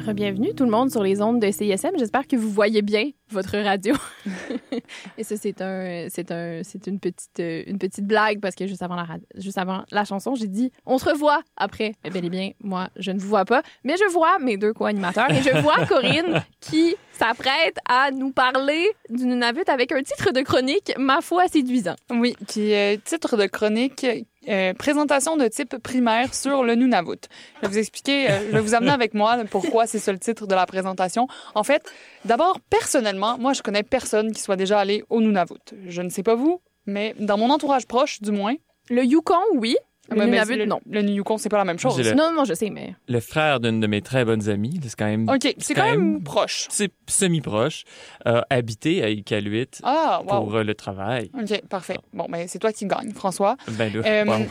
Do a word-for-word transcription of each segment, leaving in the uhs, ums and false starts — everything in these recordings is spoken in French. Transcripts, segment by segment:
Bienvenue tout le monde sur les ondes de C I S M. J'espère que vous voyez bien votre radio. Et ça, c'est un, c'est un, c'est une petite, une petite blague parce que juste avant la, juste avant la chanson, j'ai dit on se revoit après. Eh bel et bien, moi, je ne vous vois pas, mais je vois mes deux co-animateurs et je vois Corinne qui s'apprête à nous parler du Nunavut avec un titre de chronique, ma foi, séduisant. Oui, puis euh, titre de chronique. Euh, présentation de type primaire sur le Nunavut. Je vais vous expliquer, euh, je vais vous amener avec moi pourquoi c'est ça le titre de la présentation. En fait, d'abord, personnellement, moi, je connais personne qui soit déjà allé au Nunavut. Je ne sais pas vous, mais dans mon entourage proche, du moins. Le Yukon, oui. Le ben, Nunavut, le, non. Le Yukon, c'est pas la même chose. Le... Non, non, je sais, mais... Le frère d'une de mes très bonnes amies, c'est quand même... OK, c'est, c'est quand, quand même, même proche. C'est semi-proche. Euh, habité à Iqaluit ah, wow. pour euh, le travail. OK, parfait. Bon, ben c'est toi qui gagne, François. Ben là, euh... wow.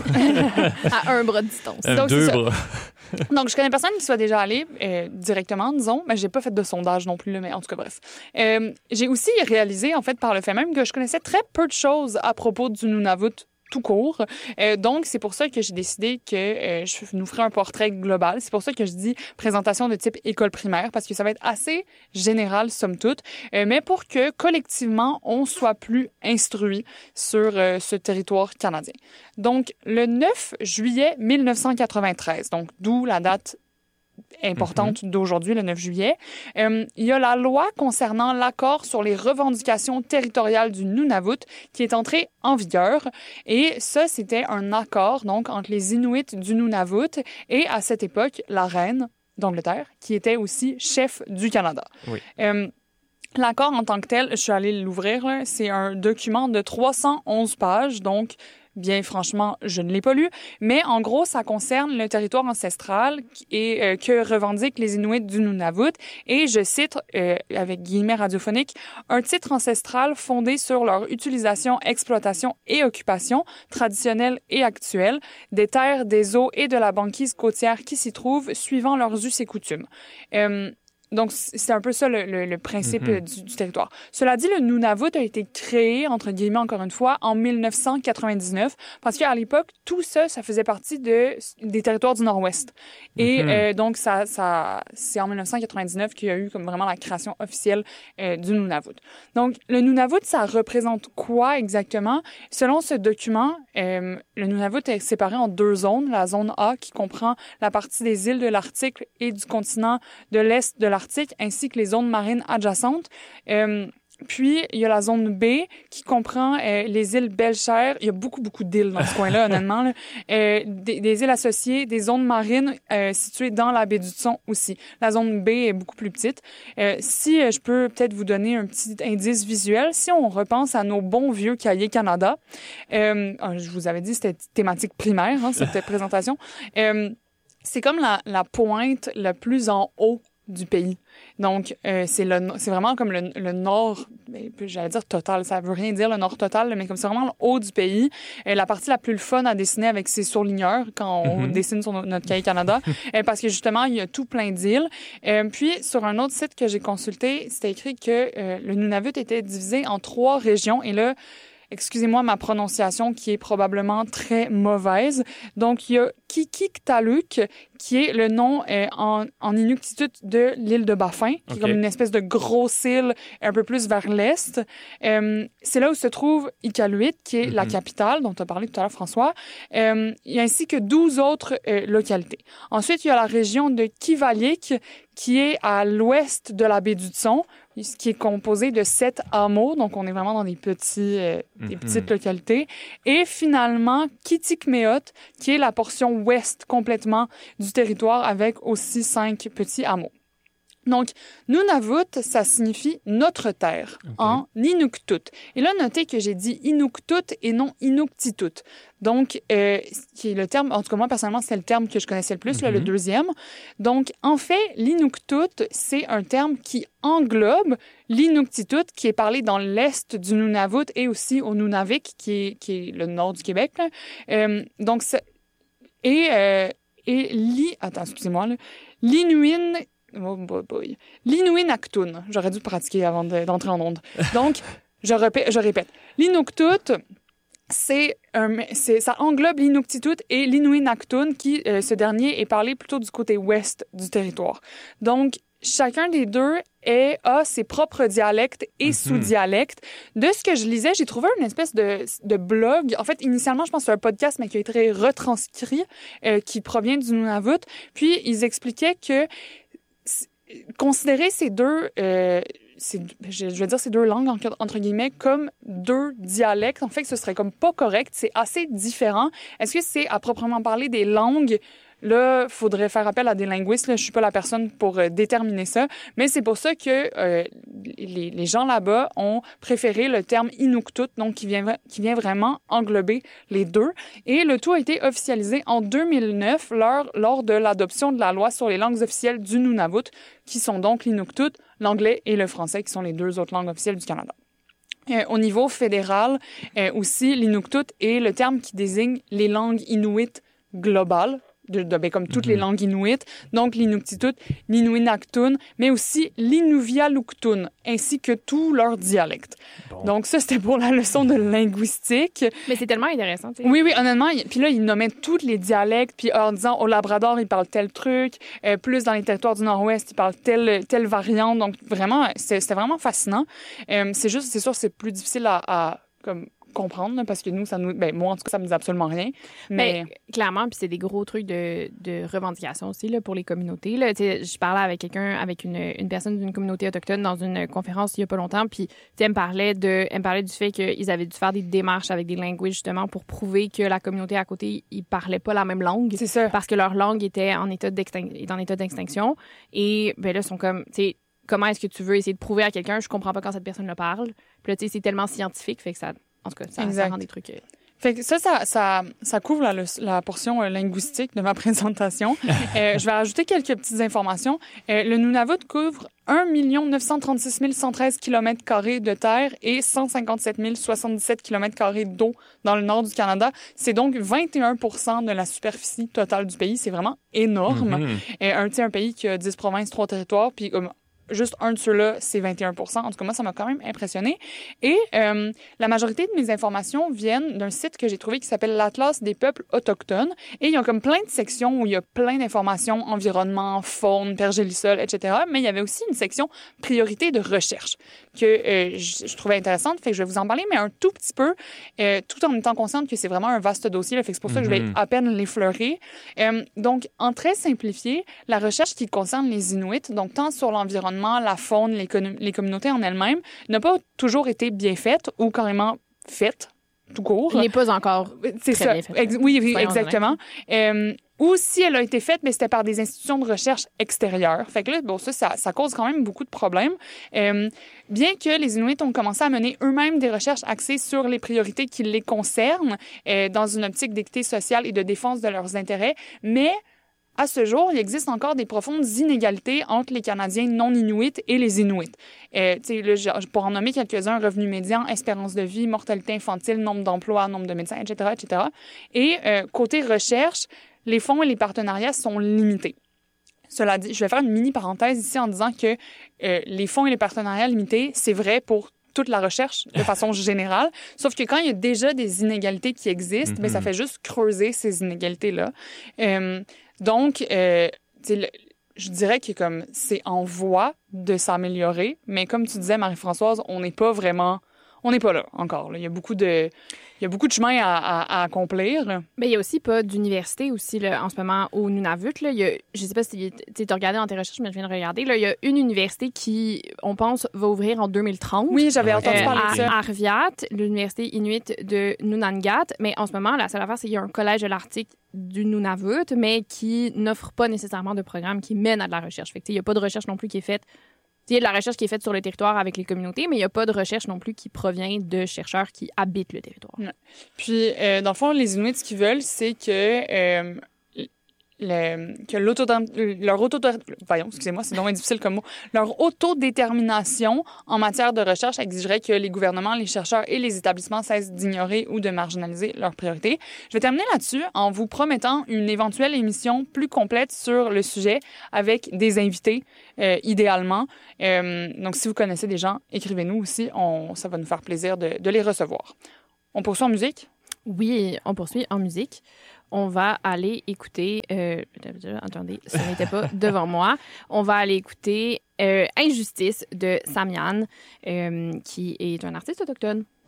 À un bras de distance. Euh, Donc, deux bras. Donc, je connais personne qui soit déjà allé euh, directement, disons, mais j'ai pas fait de sondage non plus, là, mais en tout cas, bref. Euh, j'ai aussi réalisé, en fait, par le fait même, que je connaissais très peu de choses à propos du Nunavut tout court. Euh, donc, c'est pour ça que j'ai décidé que euh, je nous ferai un portrait global. C'est pour ça que je dis présentation de type école primaire, parce que ça va être assez général, somme toute, euh, mais pour que, collectivement, on soit plus instruit sur euh, ce territoire canadien. Donc, le neuf juillet mille neuf cent quatre-vingt-treize, donc d'où la date importante mm-hmm. d'aujourd'hui, le neuf juillet. Euh, il y a la loi concernant l'accord sur les revendications territoriales du Nunavut qui est entrée en vigueur. Et ça, c'était un accord donc entre les Inuits du Nunavut et, à cette époque, la reine d'Angleterre, qui était aussi chef du Canada. Oui. Euh, L'accord en tant que tel, je suis allée l'ouvrir, là, c'est un document de trois cent onze pages, donc bien franchement, je ne l'ai pas lu, mais en gros, ça concerne le territoire ancestral et euh, que revendiquent les Inuits du Nunavut. Et je cite, euh, avec guillemets radiophoniques, un titre ancestral fondé sur leur utilisation, exploitation et occupation traditionnelle et actuelle des terres, des eaux et de la banquise côtière qui s'y trouvent, suivant leurs us et coutumes. Euh, Donc, c'est un peu ça le, le, le principe mm-hmm. du, du territoire. Cela dit, le Nunavut a été créé, entre guillemets, encore une fois, en mille neuf cent quatre-vingt-dix-neuf, parce qu'à l'époque, tout ça, ça faisait partie de, des territoires du Nord-Ouest. Et mm-hmm. euh, donc, ça, ça, c'est en mille neuf cent quatre-vingt-dix-neuf qu'il y a eu comme vraiment la création officielle euh, du Nunavut. Donc, le Nunavut, ça représente quoi exactement? Selon ce document, euh, le Nunavut est séparé en deux zones. La zone A, qui comprend la partie des îles de l'Arctique et du continent de l'Est de l'Arctique, ainsi que les zones marines adjacentes. Euh, puis, il y a la zone B qui comprend euh, les îles Belcher. Il y a beaucoup, beaucoup d'îles dans ce coin-là, honnêtement. Là. Euh, des, des îles associées, des zones marines euh, situées dans la baie d'Hudson aussi. La zone B est beaucoup plus petite. Euh, si euh, je peux peut-être vous donner un petit indice visuel, si on repense à nos bons vieux cahiers Canada, euh, je vous avais dit c'était thématique primaire, hein, cette présentation, euh, c'est comme la, la pointe la plus en haut du pays. Donc, euh, c'est le, c'est vraiment comme le, le nord, j'allais dire total, ça veut rien dire le nord total, mais comme c'est vraiment le haut du pays. Euh, la partie la plus fun à dessiner avec ses surligneurs quand on mm-hmm. dessine sur no- notre cahier Canada, euh, parce que justement, il y a tout plein d'îles. Euh, puis, sur un autre site que j'ai consulté, c'était écrit que euh, le Nunavut était divisé en trois régions, et là, excusez-moi ma prononciation qui est probablement très mauvaise. Donc, il y a Qikiqtaluk, qui est le nom euh, en, en inuktitut de l'île de Baffin, qui okay. est comme une espèce de grosse île un peu plus vers l'est. Euh, c'est là où se trouve Iqaluit, qui est mm-hmm. la capitale, dont tu as parlé tout à l'heure, François, euh, ainsi que douze autres euh, localités. Ensuite, il y a la région de Kivalliq, qui est à l'ouest de la baie d'Hudson, qui est composée de sept hameaux, donc on est vraiment dans des petits, euh, des mm-hmm. petites localités. Et finalement, Kitikmeot, qui est la portion ouest complètement du territoire, avec aussi cinq petits hameaux. Donc, Nunavut, ça signifie « notre terre okay. » en Inuktitut. Et là, notez que j'ai dit Inuktitut et non Inuktitut. Donc, euh, qui est le terme, en tout cas moi, personnellement, c'est le terme que je connaissais le plus, mm-hmm. là, le deuxième. Donc, en fait, l'Inuktitut, c'est un terme qui englobe l'Inuktitut, qui est parlé dans l'est du Nunavut et aussi au Nunavik, qui est, qui est le nord du Québec. Là. Euh, donc, c'est... Et, euh, et li... Attends, excusez-moi, là. L'Inuin... Oh boy, boy. L'Inuinaktun. J'aurais dû pratiquer avant de, d'entrer en onde. Donc, je, répé- je répète. L'Inuktitut, c'est, un, c'est ça englobe l'Inuktitut et l'Inuit-Naktun, qui, euh, ce dernier, est parlé plutôt du côté ouest du territoire. Donc, chacun des deux est, a ses propres dialectes et mm-hmm. sous-dialectes. De ce que je lisais, j'ai trouvé une espèce de, de blog. En fait, initialement, je pense que c'est un podcast, mais qui a été retranscrit, euh, qui provient du Nunavut. Puis, ils expliquaient que considérer ces deux... Euh, C'est, je vais dire ces deux langues, entre guillemets, comme deux dialectes. En fait, ce serait comme pas correct. C'est assez différent. Est-ce que c'est à proprement parler des langues? Là, faudrait faire appel à des linguistes. Là, je suis pas la personne pour euh, déterminer ça. Mais c'est pour ça que euh, les, les gens là-bas ont préféré le terme Inuktitut, donc qui vient, qui vient vraiment englober les deux. Et le tout a été officialisé en deux mille neuf lors, lors de l'adoption de la loi sur les langues officielles du Nunavut, qui sont donc l'Inuktitut, l'anglais et le français, qui sont les deux autres langues officielles du Canada. Euh, au niveau fédéral, euh, aussi, l'Inuktitut est le terme qui désigne les langues inuites globales, de, de, ben, comme toutes mm-hmm. les langues inuites, donc l'Inuktitut, l'Inuit-Naktun, mais aussi l'Inuvialuktun, ainsi que tous leurs dialectes. Bon. Donc ça, c'était pour la leçon de linguistique. Mais c'est tellement intéressant, tu sais. Oui, oui, honnêtement. Puis là, ils nommaient tous les dialectes, puis en disant, au Labrador, ils parlent tel truc, euh, plus dans les territoires du Nord-Ouest, ils parlent telle, telle variante. Donc vraiment, c'était, c'était vraiment fascinant. Euh, c'est juste, c'est sûr, c'est plus difficile à, à comme, comprendre, là, parce que nous, ça nous, ben, moi, en tout cas, ça me dit absolument rien. Mais, mais clairement, puis c'est des gros trucs de, de revendication aussi là, pour les communautés. Là. Je parlais avec quelqu'un, avec une, une personne d'une communauté autochtone dans une conférence il y a pas longtemps, puis elle me parlait de, elle me parlait du fait qu'ils avaient dû faire des démarches avec des linguistes justement pour prouver que la communauté à côté, ils parlaient pas la même langue. C'est ça. Parce que leur langue était en état d'extin- en état d'extinction. Et ben là, ils sont comme, tu sais, comment est-ce que tu veux essayer de prouver à quelqu'un, je comprends pas quand cette personne le parle. Puis là, tu sais, c'est tellement scientifique, fait que ça. En tout cas, ça, ça rend des trucs... Euh... Fait que ça, ça, ça, ça couvre la, la portion euh, linguistique de ma présentation. euh, je vais rajouter quelques petites informations. Euh, le Nunavut couvre un million neuf cent trente-six mille cent treize kilomètres carrés de terre et cent cinquante-sept mille soixante-dix-sept kilomètres carrés d'eau dans le nord du Canada. C'est donc vingt et un pour cent de la superficie totale du pays. C'est vraiment énorme. Mm-hmm. Euh, un, un pays qui a dix provinces, trois territoires, puis comme... Juste un de ceux-là, c'est vingt et un pour cent. En tout cas, moi, ça m'a quand même impressionné. Et euh, la majorité de mes informations viennent d'un site que j'ai trouvé qui s'appelle l'Atlas des peuples autochtones. Et il y a comme plein de sections où il y a plein d'informations, environnement, faune, pergélisol, et cetera. Mais il y avait aussi une section priorité de recherche que euh, je, je trouvais intéressante. Fait que je vais vous en parler, mais un tout petit peu, euh, tout en étant consciente que c'est vraiment un vaste dossier. Là, fait que c'est pour ça que je vais à peine l'effleurer. Euh, donc, en très simplifié, la recherche qui concerne les Inuits, donc tant sur l'environnement, la faune, les, com- les communautés en elles-mêmes, n'a pas toujours été bien faite ou carrément faite, tout court. Elle n'est pas encore c'est très ça. bien faite. Ex- oui, oui exactement. Euh, ou si elle a été faite, mais c'était par des institutions de recherche extérieures. Fait que là, bon, ça, ça, ça cause quand même beaucoup de problèmes. Euh, bien que les Inuits ont commencé à mener eux-mêmes des recherches axées sur les priorités qui les concernent, euh, dans une optique d'équité sociale et de défense de leurs intérêts, mais... À ce jour, il existe encore des profondes inégalités entre les Canadiens non-Inuits et les Inuits. Euh, là, pour en nommer quelques-uns, revenu médian, espérance de vie, mortalité infantile, nombre d'emplois, nombre de médecins, et cetera, et cetera. Et euh, côté recherche, les fonds et les partenariats sont limités. Cela dit, je vais faire une mini-parenthèse ici en disant que euh, les fonds et les partenariats limités, c'est vrai pour toute la recherche de façon générale. Sauf que quand il y a déjà des inégalités qui existent, mm-hmm. ben, ça fait juste creuser ces inégalités-là. Euh, donc, euh, le, je dirais que comme c'est en voie de s'améliorer, mais comme tu disais, Marie-Françoise, on n'est pas vraiment... On n'est pas là encore. Là. Il y a beaucoup de, il y a beaucoup de chemin à, à, à accomplir. Mais il y a aussi pas d'université aussi là, en ce moment au Nunavut. Là. Il y a, je sais pas si tu as regardé dans tes recherches, mais je viens de regarder. Là, il y a une université qui, on pense, va ouvrir en deux mille trente. Oui, j'avais entendu euh, parler à, de ça. À Arviat, l'université inuit de Nunangat. Mais en ce moment, la seule affaire, c'est qu'il y a un collège de l'Arctique du Nunavut, mais qui n'offre pas nécessairement de programme qui mène à de la recherche. Fait que, il n'y a pas de recherche non plus qui est faite. Il y a de la recherche qui est faite sur le territoire avec les communautés, mais il n'y a pas de recherche non plus qui provient de chercheurs qui habitent le territoire. Ouais. Puis, euh, dans le fond, les Inuits, ce qu'ils veulent, c'est que... Euh, Le, que l'auto, leur auto, voyons, excusez-moi, c'est donc difficile comme mot. Leur autodétermination en matière de recherche exigerait que les gouvernements, les chercheurs et les établissements cessent d'ignorer ou de marginaliser leurs priorités. Je vais terminer là-dessus en vous promettant une éventuelle émission plus complète sur le sujet avec des invités, euh, idéalement. Euh, donc, si vous connaissez des gens, écrivez-nous aussi. On, ça va nous faire plaisir de, de les recevoir. On poursuit en musique? Oui, on poursuit en musique. On va aller écouter... Euh, attendez, ça n'était pas devant moi. On va aller écouter euh, Injustice de Samian, euh, qui est un artiste autochtone.